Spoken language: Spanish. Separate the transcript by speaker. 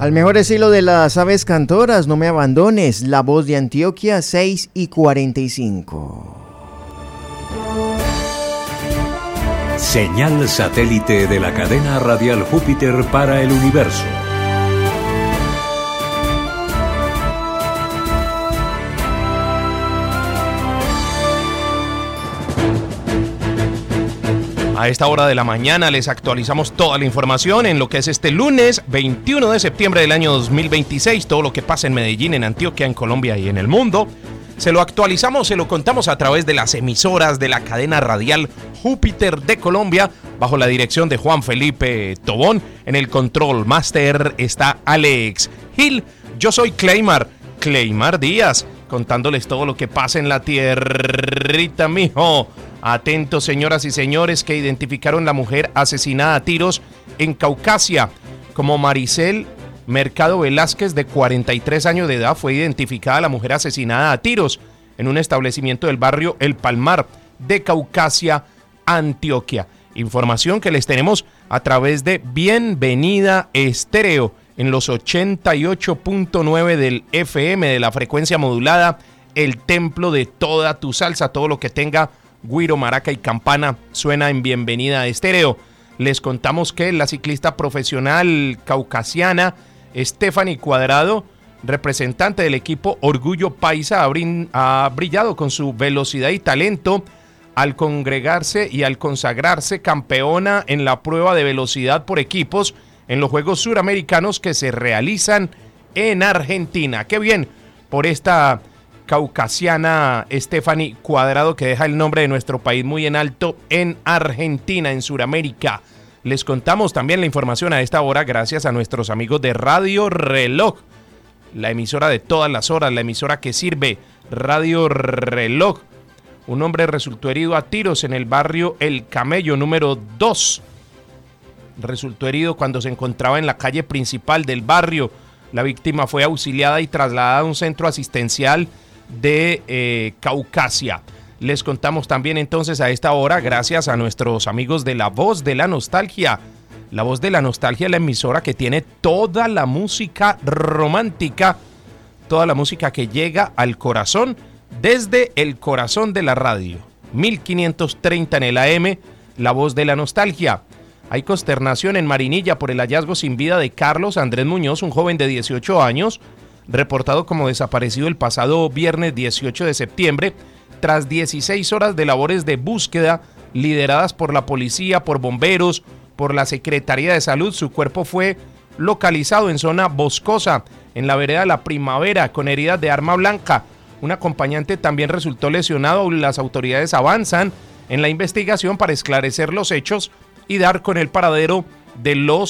Speaker 1: Al mejor estilo de las aves cantoras, no me abandones. La Voz de Antioquia, 6:45.
Speaker 2: Señal satélite de la cadena radial Júpiter para el universo.
Speaker 3: A esta hora de la mañana les actualizamos toda la información en lo que es este lunes 21 de septiembre del año 2026. Todo lo que pasa en Medellín, en Antioquia, en Colombia y en el mundo. Se lo actualizamos, se lo contamos a través de las emisoras de la cadena radial Júpiter de Colombia, bajo la dirección de Juan Felipe Tobón. En el control master está Alex Gil. Yo soy Cleymar Díaz, contándoles todo lo que pasa en la tierrita, mijo. Atentos, señoras y señores, que identificaron la mujer asesinada a tiros en Caucasia como Maricel Mercado Velázquez, de 43 años de edad. Fue identificada la mujer asesinada a tiros en un establecimiento del barrio El Palmar de Caucasia, Antioquia. Información que les tenemos a través de Bienvenida Estéreo en los 88.9 del FM de la frecuencia modulada, el templo de toda tu salsa. Todo lo que tenga güiro, maraca y campana suena en Bienvenida Estéreo. Les contamos que la ciclista profesional caucasiana Stephanie Cuadrado, representante del equipo Orgullo Paisa, ha brillado con su velocidad y talento al congregarse y al consagrarse campeona en la prueba de velocidad por equipos en los Juegos Suramericanos que se realizan en Argentina. ¡Qué bien por esta caucasiana Stephanie Cuadrado, que deja el nombre de nuestro país muy en alto en Argentina, en Suramérica! Les contamos también la información a esta hora gracias a nuestros amigos de Radio Reloj, la emisora de todas las horas, la emisora que sirve. Radio Reloj. Un hombre resultó herido a tiros en el barrio El Camello número 2. Resultó herido cuando se encontraba en la calle principal del barrio. La víctima fue auxiliada y trasladada a un centro asistencial de Caucasia. Les contamos también entonces a esta hora, gracias a nuestros amigos de La Voz de la Nostalgia. La Voz de la Nostalgia es la emisora que tiene toda la música romántica, toda la música que llega al corazón, desde el corazón de la radio. 1530 en el AM, La Voz de la Nostalgia. Hay consternación en Marinilla por el hallazgo sin vida de Carlos Andrés Muñoz, un joven de 18 años, reportado como desaparecido el pasado viernes 18 de septiembre, tras 16 horas de labores de búsqueda lideradas por la policía, por bomberos, por la Secretaría de Salud. Su cuerpo fue localizado en zona boscosa, en la vereda La Primavera, con heridas de arma blanca. Un acompañante también resultó lesionado. Las autoridades avanzan en la investigación para esclarecer los hechos y dar con el paradero de los